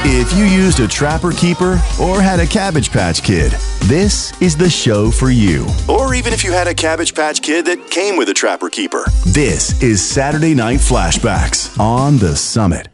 If you used a Trapper Keeper or had a Cabbage Patch Kid, this is the show for you. Or even if you had a Cabbage Patch Kid that came with a Trapper Keeper, this is Saturday Night Flashbacks on The Summit.